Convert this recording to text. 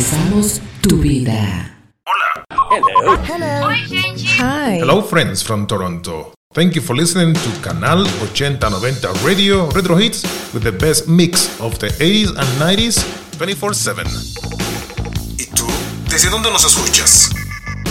Personalizamos tu vida. Hello. Hello. Oi, gente. Hi. Hello, friends from Toronto. Thank you for listening to Canal 8090 Radio Retro Hits with the best mix of the 80s and 90s 24/7. ¿Y tú? ¿Desde dónde nos escuchas?